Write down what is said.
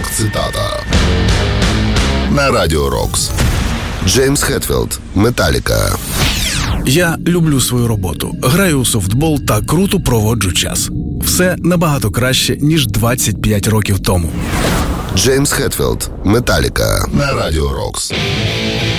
Рок-цитата на Радіо Рокс. Джеймс Хетфілд, Металіка. Я люблю свою роботу, граю у софтбол та круто проводжу час. Все набагато краще, ніж 25 років тому. Джеймс Хетфілд, Металіка на Радіо Рокс.